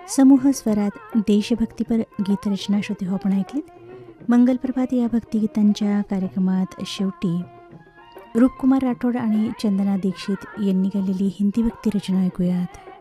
समूह स्वरात देशभक्तीपर गीतरचना श्रोते हो आपण ऐकलीत. मंगलप्रभात या भक्तिगीतांच्या कार्यक्रमात शेवटी रूपकुमार राठोड आणि चंदना दीक्षित यांनी गायलेली हिंदी भक्तिरचना ऐकूयात.